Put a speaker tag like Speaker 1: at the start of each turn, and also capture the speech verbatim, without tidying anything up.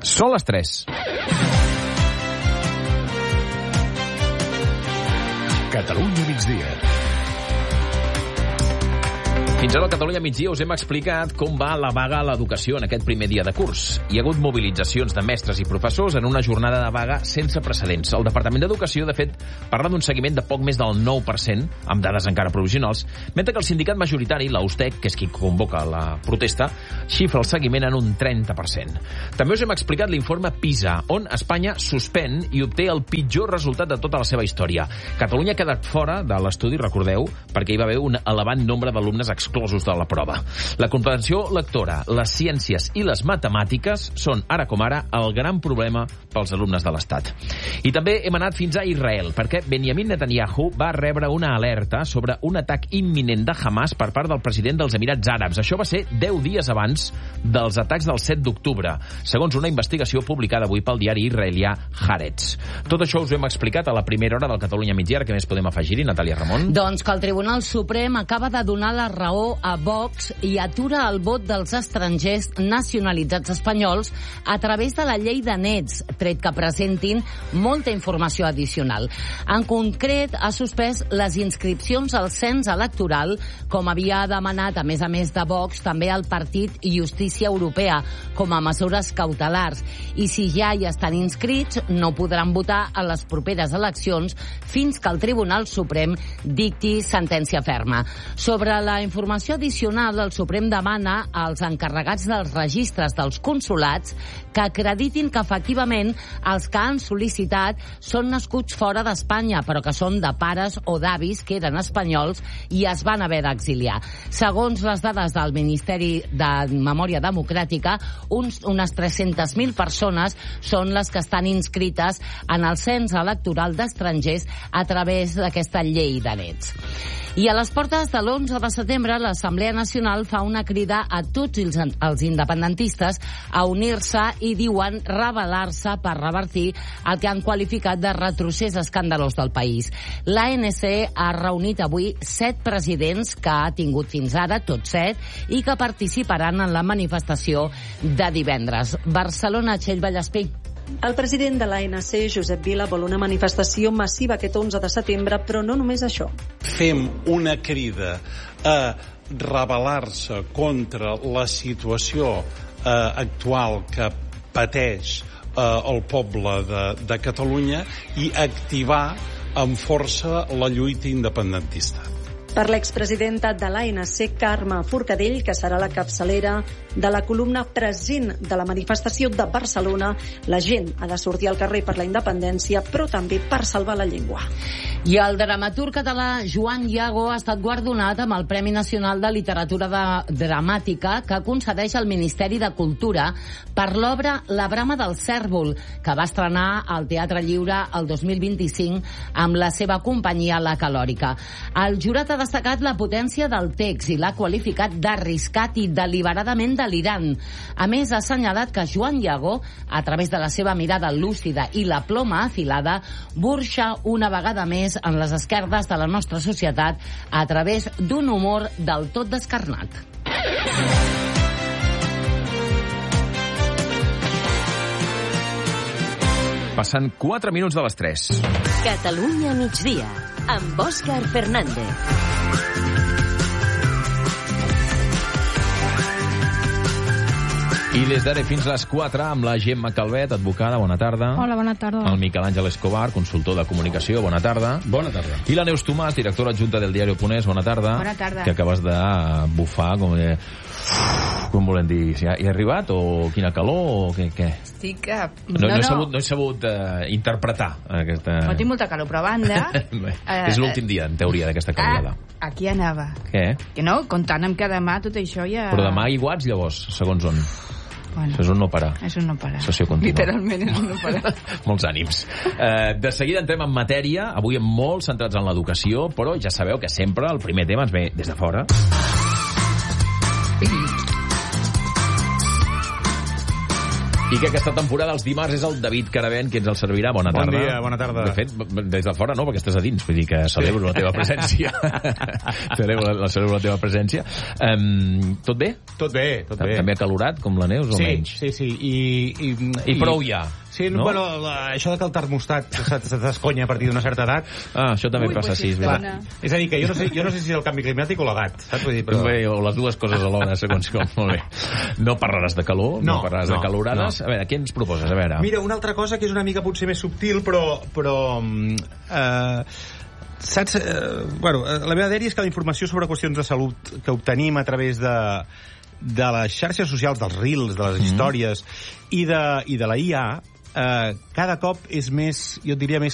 Speaker 1: Són les tres.
Speaker 2: Catalunya migdia.
Speaker 1: Fins ara a Catalunya migdia us hem explicat com va la vaga a l'educació en aquest primer dia de curs. Hi ha hagut mobilitzacions de mestres i professors en una jornada de vaga sense precedents. El Departament d'Educació, de fet, parla d'un seguiment de poc més del nou per cent, amb dades encara provisionals, mentre que el sindicat majoritari, la U S T E C, que és qui convoca la protesta, xifra el seguiment en un trenta per cent. També us hem explicat l'informe PISA, on Espanya suspèn i obté el pitjor resultat de tota la seva història. Catalunya ha quedat fora de l'estudi, recordeu, perquè hi va haver un elevat nombre d'alumnes exclosos de la prova. La comprensió lectora, les ciències i les matemàtiques són, ara com ara, el gran problema pels alumnes de l'Estat. I també hem anat fins a Israel, perquè Benjamin Netanyahu va rebre una alerta sobre un atac imminent de Hamas per part del president dels Emirats Àrabs. Això va ser deu dies abans dels atacs del set d'octubre, segons una investigació publicada avui pel diari israelià Haaretz. Tot això us ho hem explicat a la primera hora del Catalunya migdia. Què més podem afegir-hi, Natàlia Ramon?
Speaker 3: Doncs que el Tribunal Suprem acaba de donar la raó a Vox i atura el vot dels estrangers nacionalitzats espanyols a través de la llei de nets, tret que presentin molta informació addicional. En concret, ha suspès les inscripcions al cens electoral, com havia demanat, a més a més de Vox, també el Partit Justícia Europea, com a mesures cautelars. I si ja hi estan inscrits, no podran votar a les properes eleccions fins que el Tribunal Suprem dicti sentència ferma. Sobre la informació addicional, el Suprem demana als encarregats dels registres dels consulats que acreditin que efectivament els que han sol·licitat són nascuts fora d'Espanya, però que són de pares o d'avis que eren espanyols i es van haver d'exiliar. Segons les dades del Ministeri de Memòria Democràtica, uns, unes tres-centes mil persones són les que estan inscrites en el cens electoral d'estrangers a través d'aquesta llei de nets. I a les portes de l'onze de setembre, l'Assemblea Nacional fa una crida a tots els, els independentistes a unir-se i diuen rebel·lar-se per revertir el que han qualificat de retrocés escandalós del país. L'A N C ha reunit avui set presidents que ha tingut fins ara, tots set, i que participaran en la manifestació de divendres. Barcelona, Txell Vallespí.
Speaker 4: El president de l'A N C, Josep Vila, vol una manifestació massiva aquest onze de setembre, però no només això.
Speaker 5: Fem una crida a rebel·lar-se contra la situació eh, actual que pateix eh, el poble de, de Catalunya i activar amb força la lluita independentista.
Speaker 4: Per l'expresidenta de l'A N C, Carme Forcadell, que serà la capçalera de la columna present de la manifestació de Barcelona, la gent ha de sortir al carrer per la independència, però també per salvar la llengua.
Speaker 3: I el dramaturg català Joan Iago ha estat guardonat amb el Premi Nacional de Literatura de Dramàtica que concedeix el Ministeri de Cultura per l'obra La Brama del Cèrvol, que va estrenar al Teatre Lliure el dos mil vint-i-cinc amb la seva companyia La Calòrica. El jurat ha destacat la potència del text i l'ha qualificat d'arriscat i deliberadament delirant. A més, ha assenyalat que Joan Iago, a través de la seva mirada lúcida i la ploma afilada, burxa una vegada més en les esquerdes de la nostra societat a través d'un humor del tot descarnat.
Speaker 1: Passen quatre minuts de les tres.
Speaker 6: Catalunya migdia, amb Òscar Fernández.
Speaker 1: I des d'ara fins a les quatre amb la Gemma Calvet, advocada, bona tarda.
Speaker 7: Hola, bona tarda.
Speaker 1: El Miquel Àngel Escobar, consultor de comunicació, bona tarda.
Speaker 8: Bona tarda.
Speaker 1: I la Neus Tomàs, directora adjunta del diari Ponès, bona tarda.
Speaker 7: Bona tarda.
Speaker 1: Que acabes de bufar, com, de... com volem dir, si ha, hi ha arribat o quina calor o què? què?
Speaker 7: Estic... A...
Speaker 1: No, no, no he sabut, no he sabut uh, interpretar aquesta...
Speaker 7: No tinc molta calor, però a banda...
Speaker 1: eh, és l'últim dia, en teoria, d'aquesta calorada.
Speaker 7: Ah, aquí anava.
Speaker 1: Què?
Speaker 7: Que no, comptant amb que demà tot això ja...
Speaker 1: Però demà iguals, llavors, segons on?
Speaker 7: Bueno,
Speaker 1: això és un no parar.
Speaker 7: És un no parar.
Speaker 1: Sessió contínua.
Speaker 7: Literalment és un no parar.
Speaker 1: Molts ànims. Eh, de seguida entrem en matèria, avui molt centrats en l'educació, però ja sabeu que sempre el primer tema ens ve des de fora. I que aquesta temporada, els dimarts, és el David Caravent qui ens el servirà. Bona
Speaker 8: Bon
Speaker 1: tarda.
Speaker 8: dia, bona tarda.
Speaker 1: De fet, des de fora no, perquè estàs a dins. Vull dir que celebro la teva presència. celebro, la, celebro la teva presència. Um, tot bé?
Speaker 8: Tot bé, tot bé.
Speaker 1: També acalorat, com la Neus, o
Speaker 8: Sí,
Speaker 1: menys?
Speaker 8: sí, sí. I, i,
Speaker 1: I prou ja.
Speaker 8: Sí,
Speaker 1: no?
Speaker 8: bueno, la, això de que el termostat se, se t'esconya a partir d'una certa edat...
Speaker 1: Ah, això també
Speaker 7: Ui,
Speaker 1: passa,
Speaker 7: pues
Speaker 1: sí, és
Speaker 7: sí,
Speaker 1: veritat.
Speaker 7: dona.
Speaker 8: És a dir, que jo no sé, jo no sé si és el canvi climàtic o l'edat, saps? Vull dir, però...
Speaker 1: Bé, o les dues coses alhora, segons com. Molt bé. No parlaràs de calor, no,
Speaker 8: No,
Speaker 1: no parlaràs
Speaker 8: no,
Speaker 1: de calorades.
Speaker 8: no.
Speaker 1: A veure, què ens proposes? A veure.
Speaker 8: Mira, una altra cosa que és una mica potser més subtil, però... però mm, eh, saps? Eh, bueno, eh, la meva dèria és que la informació sobre qüestions de salut que obtenim a través de de les xarxes socials, dels reels, de les històries i de, i de la I A, eh, cada cop és més, jo et diria, més